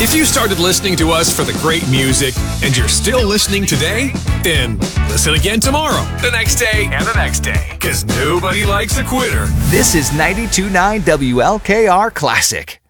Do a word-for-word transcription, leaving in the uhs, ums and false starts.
If you started listening to us for the great music and you're still listening today, then listen again tomorrow, the next day, and the next day, because nobody likes a quitter. This is ninety-two point nine W L K R Classic.